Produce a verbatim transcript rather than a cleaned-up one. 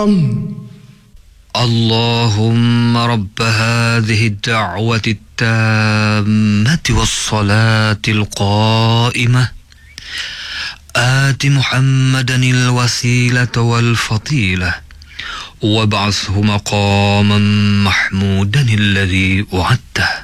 اللهم رب هذه الدعوة التامة والصلاة القائمة آت محمدا الوسيلة والفضيلة وابعثه مقاما محمودا الذي وعدته.